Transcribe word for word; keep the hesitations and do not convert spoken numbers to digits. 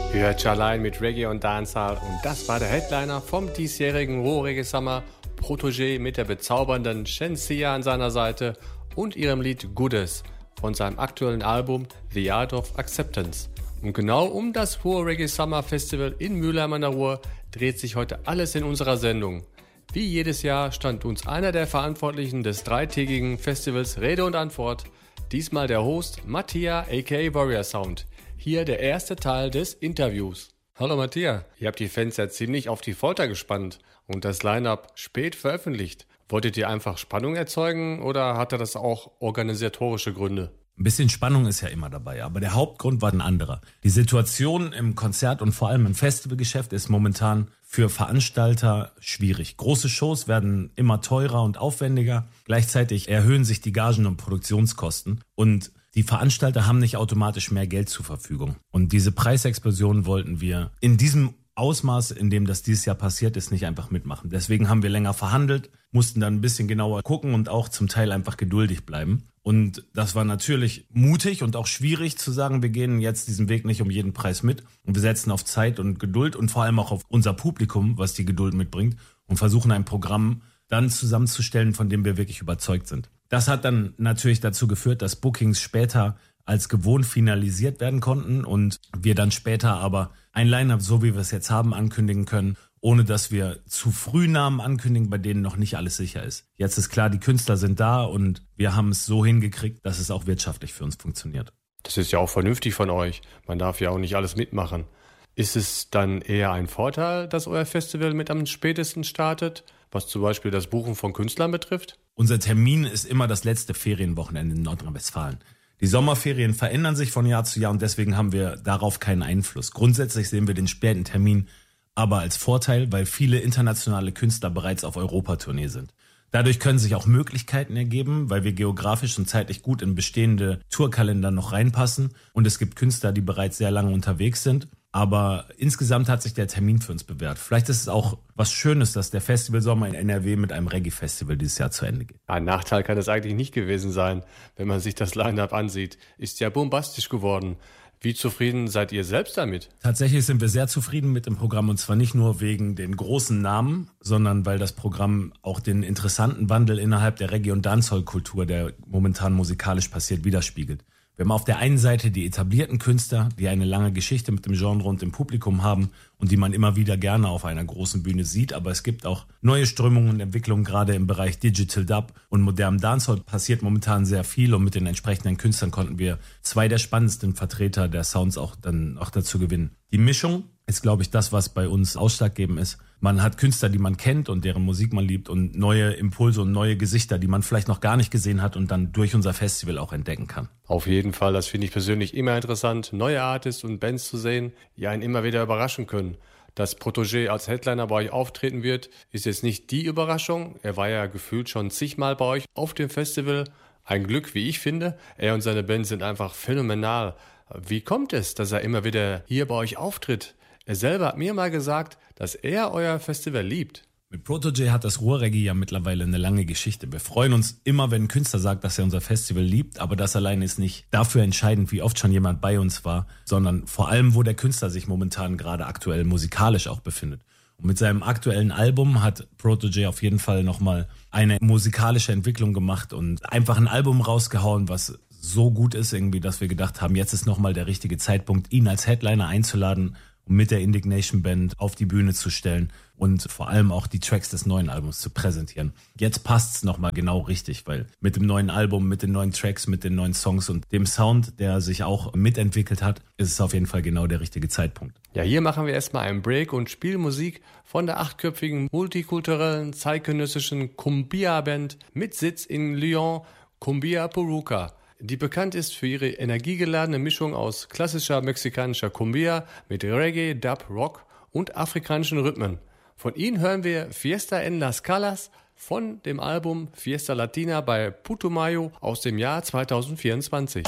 Hört allein mit Reggae und Dancehall und das war der Headliner vom diesjährigen Raw Reggae Summer, Protoje mit der bezaubernden Shenseea an seiner Seite und ihrem Lied Goodness von seinem aktuellen Album The Art of Acceptance. Und genau um das Raw Reggae Summer Festival in Mülheim an der Ruhr dreht sich heute alles in unserer Sendung. Wie jedes Jahr stand uns einer der Verantwortlichen des dreitägigen Festivals Rede und Antwort, diesmal der Host Mattia aka Warrior Sound. Hier der erste Teil des Interviews. Hallo Mattia, ihr habt die Fans ja ziemlich auf die Folter gespannt und das Line-Up spät veröffentlicht. Wolltet ihr einfach Spannung erzeugen oder hatte das auch organisatorische Gründe? Ein bisschen Spannung ist ja immer dabei, aber der Hauptgrund war ein anderer. Die Situation im Konzert- und vor allem im Festivalgeschäft ist momentan für Veranstalter schwierig. Große Shows werden immer teurer und aufwendiger. Gleichzeitig erhöhen sich die Gagen- und Produktionskosten und die Veranstalter haben nicht automatisch mehr Geld zur Verfügung. Und diese Preisexplosion wollten wir in diesem Ausmaß, in dem das dieses Jahr passiert ist, nicht einfach mitmachen. Deswegen haben wir länger verhandelt, mussten dann ein bisschen genauer gucken und auch zum Teil einfach geduldig bleiben. Und das war natürlich mutig und auch schwierig zu sagen, wir gehen jetzt diesen Weg nicht um jeden Preis mit. Und wir setzen auf Zeit und Geduld und vor allem auch auf unser Publikum, was die Geduld mitbringt, und versuchen ein Programm dann zusammenzustellen, von dem wir wirklich überzeugt sind. Das hat dann natürlich dazu geführt, dass Bookings später als gewohnt finalisiert werden konnten und wir dann später aber ein Line-Up, so wie wir es jetzt haben, ankündigen können, ohne dass wir zu früh Namen ankündigen, bei denen noch nicht alles sicher ist. Jetzt ist klar, die Künstler sind da und wir haben es so hingekriegt, dass es auch wirtschaftlich für uns funktioniert. Das ist ja auch vernünftig von euch. Man darf ja auch nicht alles mitmachen. Ist es dann eher ein Vorteil, dass euer Festival mit am spätesten startet, was zum Beispiel das Buchen von Künstlern betrifft? Unser Termin ist immer das letzte Ferienwochenende in Nordrhein-Westfalen. Die Sommerferien verändern sich von Jahr zu Jahr und deswegen haben wir darauf keinen Einfluss. Grundsätzlich sehen wir den späten Termin aber als Vorteil, weil viele internationale Künstler bereits auf Europatournee sind. Dadurch können sich auch Möglichkeiten ergeben, weil wir geografisch und zeitlich gut in bestehende Tourkalender noch reinpassen und es gibt Künstler, die bereits sehr lange unterwegs sind. Aber insgesamt hat sich der Termin für uns bewährt. Vielleicht ist es auch was Schönes, dass der Festivalsommer in N R W mit einem Reggae-Festival dieses Jahr zu Ende geht. Ein Nachteil kann es eigentlich nicht gewesen sein, wenn man sich das Line-Up ansieht. Ist ja bombastisch geworden. Wie zufrieden seid ihr selbst damit? Tatsächlich sind wir sehr zufrieden mit dem Programm und zwar nicht nur wegen den großen Namen, sondern weil das Programm auch den interessanten Wandel innerhalb der Reggae- und Dancehall-Kultur, der momentan musikalisch passiert, widerspiegelt. Wir haben auf der einen Seite die etablierten Künstler, die eine lange Geschichte mit dem Genre und dem Publikum haben und die man immer wieder gerne auf einer großen Bühne sieht. Aber es gibt auch neue Strömungen und Entwicklungen, gerade im Bereich Digital Dub und modernem Dancehall passiert momentan sehr viel. Und mit den entsprechenden Künstlern konnten wir zwei der spannendsten Vertreter der Sounds auch dann auch dazu gewinnen. Die Mischung ist, glaube ich, das, was bei uns ausschlaggebend ist. Man hat Künstler, die man kennt und deren Musik man liebt und neue Impulse und neue Gesichter, die man vielleicht noch gar nicht gesehen hat und dann durch unser Festival auch entdecken kann. Auf jeden Fall, das finde ich persönlich immer interessant, neue Artists und Bands zu sehen, die einen immer wieder überraschen können. Dass Protoje als Headliner bei euch auftreten wird, ist jetzt nicht die Überraschung. Er war ja gefühlt schon zigmal bei euch auf dem Festival. Ein Glück, wie ich finde. Er und seine Band sind einfach phänomenal. Wie kommt es, dass er immer wieder hier bei euch auftritt? Er selber hat mir mal gesagt, dass er euer Festival liebt. Mit Protoje hat das Ruhrreggae ja mittlerweile eine lange Geschichte. Wir freuen uns immer, wenn ein Künstler sagt, dass er unser Festival liebt, aber das allein ist nicht dafür entscheidend, wie oft schon jemand bei uns war, sondern vor allem, wo der Künstler sich momentan gerade aktuell musikalisch auch befindet. Und mit seinem aktuellen Album hat Protoje auf jeden Fall nochmal eine musikalische Entwicklung gemacht und einfach ein Album rausgehauen, was so gut ist irgendwie, dass wir gedacht haben, jetzt ist nochmal der richtige Zeitpunkt, ihn als Headliner einzuladen, um mit der Indignation Band auf die Bühne zu stellen und vor allem auch die Tracks des neuen Albums zu präsentieren. Jetzt passt's nochmal genau richtig, weil mit dem neuen Album, mit den neuen Tracks, mit den neuen Songs und dem Sound, der sich auch mitentwickelt hat, ist es auf jeden Fall genau der richtige Zeitpunkt. Ja, hier machen wir erstmal einen Break und spielen Musik von der achtköpfigen multikulturellen zeitgenössischen Cumbia-Band mit Sitz in Lyon, Cumbia Puruca, die bekannt ist für ihre energiegeladene Mischung aus klassischer mexikanischer Cumbia mit Reggae, Dub, Rock und afrikanischen Rhythmen. Von ihnen hören wir Fiesta en las Calas von dem Album Fiesta Latina bei Putumayo aus dem Jahr zwanzig vierundzwanzig.